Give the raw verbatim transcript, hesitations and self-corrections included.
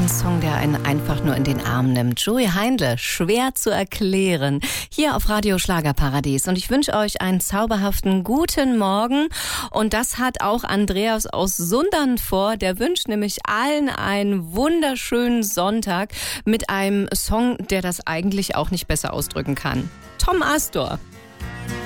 Ein Song, der einen einfach nur in den Arm nimmt. Joey Heindle, schwer zu erklären. Hier auf Radio Schlagerparadies. Und ich wünsche euch einen zauberhaften guten Morgen. Und das hat auch Andreas aus Sundern vor. Der wünscht nämlich allen einen wunderschönen Sonntag mit einem Song, der das eigentlich auch nicht besser ausdrücken kann. Tom Astor.